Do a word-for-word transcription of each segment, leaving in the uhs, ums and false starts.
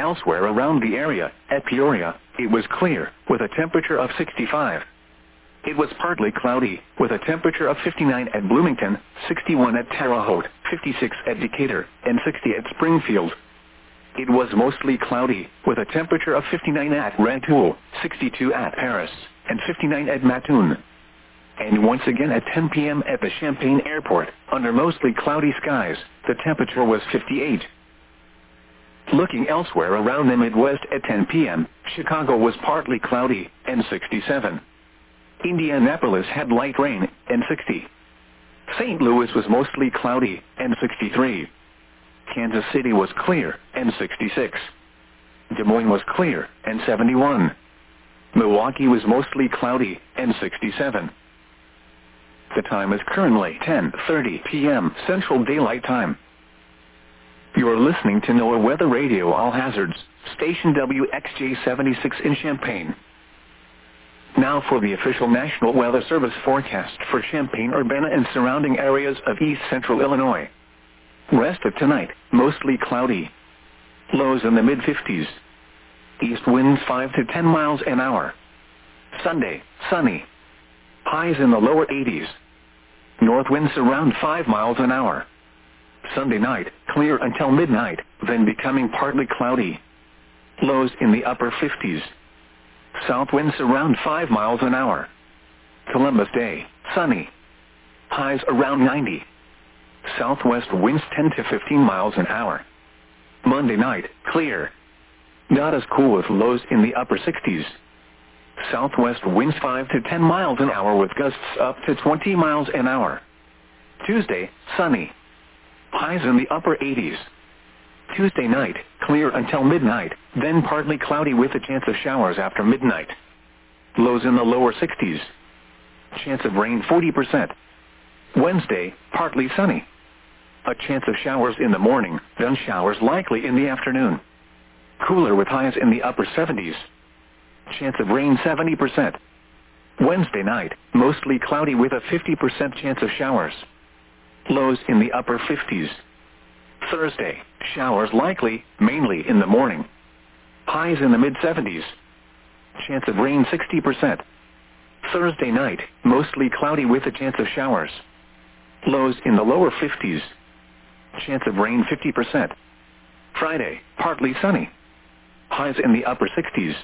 Elsewhere around the area, at Peoria, it was clear, with a temperature of sixty-five. It was partly cloudy, with a temperature of fifty-nine at Bloomington, sixty-one at Terre Haute, fifty-six at Decatur, and sixty at Springfield. It was mostly cloudy, with a temperature of fifty-nine at Rantoul, sixty-two at Paris, and fifty-nine at Mattoon. And once again at ten p m at the Champaign Airport, under mostly cloudy skies, the temperature was fifty-eight. Looking elsewhere around the Midwest at ten p m, Chicago was partly cloudy, and sixty-seven. Indianapolis had light rain, and sixty. Saint Louis was mostly cloudy, and sixty-three. Kansas City was clear, and sixty-six. Des Moines was clear, and seventy-one. Milwaukee was mostly cloudy, and sixty-seven. The time is currently ten thirty p m Central Daylight Time. You are listening to NOAA Weather Radio All Hazards, station W X J seventy-six in Champaign. Now for the official National Weather Service forecast for Champaign-Urbana and surrounding areas of east central Illinois. Rest of tonight, mostly cloudy. Lows in the mid-fifties. East winds five to ten miles an hour. Sunday, sunny. Highs in the lower eighties. North winds around five miles an hour. Sunday night, clear until midnight, then becoming partly cloudy. Lows in the upper fifties. South winds around five miles an hour. Columbus Day, sunny. Highs around ninety. Southwest winds ten to fifteen miles an hour. Monday night, clear. Not as cool with lows in the upper sixties. Southwest winds five to ten miles an hour with gusts up to twenty miles an hour. Tuesday, sunny. Highs in the upper eighties. Tuesday night, clear until midnight, then partly cloudy with a chance of showers after midnight. Lows in the lower sixties. Chance of rain forty percent. Wednesday, partly sunny. A chance of showers in the morning, then showers likely in the afternoon. Cooler with highs in the upper seventies. Chance of rain seventy percent. Wednesday night, mostly cloudy with a fifty percent chance of showers. Lows in the upper fifties. Thursday, showers likely, mainly in the morning. Highs in the mid-seventies. Chance of rain sixty percent. Thursday night, mostly cloudy with a chance of showers. Lows in the lower fifties. Chance of rain fifty percent. Friday, partly sunny. Highs in the upper sixties.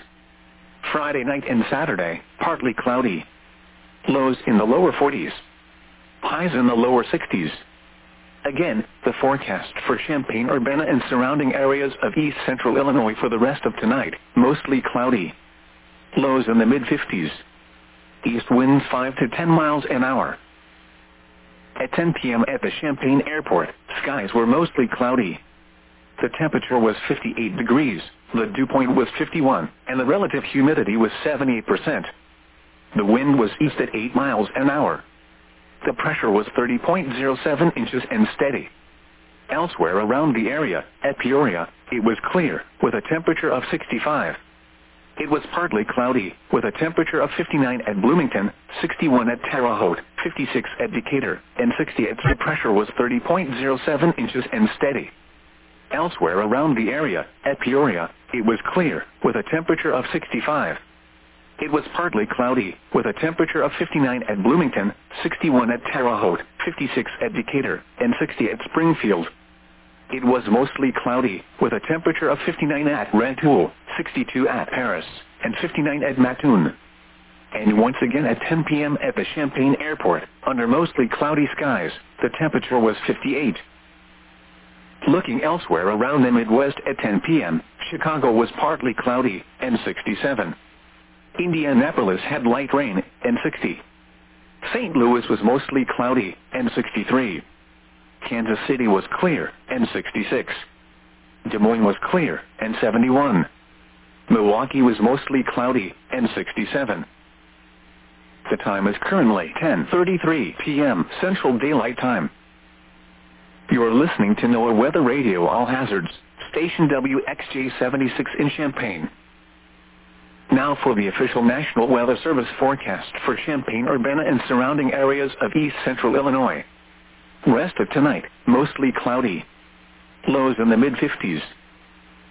Friday night and Saturday, partly cloudy. Lows in the lower forties. Highs in the lower sixties. Again, the forecast for Champaign-Urbana and surrounding areas of east central Illinois for the rest of tonight, mostly cloudy. Lows in the mid-fifties. East winds five to ten miles an hour. At ten p m at the Champaign Airport, skies were mostly cloudy. The temperature was fifty-eight degrees, the dew point was fifty-one, and the relative humidity was seventy-eight percent. The wind was east at eight miles an hour. The pressure was thirty point zero seven inches and steady. Elsewhere around the area, at Peoria, it was clear, with a temperature of sixty-five. It was partly cloudy, with a temperature of fifty-nine at Bloomington, sixty-one at Terre Haute, fifty-six at Decatur, and sixty at the pressure was thirty point zero seven inches and steady. Elsewhere around the area, at Peoria, it was clear, with a temperature of sixty-five. It was partly cloudy, with a temperature of fifty-nine at Bloomington, sixty-one at Terre Haute, fifty-six at Decatur, and sixty at Springfield. It was mostly cloudy, with a temperature of fifty-nine at Rantoul, sixty-two at Paris, and fifty-nine at Mattoon. And once again at ten p m at the Champaign Airport, under mostly cloudy skies, the temperature was fifty-eight. Looking elsewhere around the Midwest at ten p m, Chicago was partly cloudy, and sixty-seven. Indianapolis had light rain, and sixty. Saint Louis was mostly cloudy, and sixty-three. Kansas City was clear, and sixty-six. Des Moines was clear, and seventy-one. Milwaukee was mostly cloudy, and sixty-seven. The time is currently ten thirty-three p m Central Daylight Time. You are listening to NOAA Weather Radio All Hazards, station W X J seventy-six in Champaign. Now for the official National Weather Service forecast for Champaign-Urbana and surrounding areas of east central Illinois. Rest of tonight, mostly cloudy. Lows in the mid-fifties.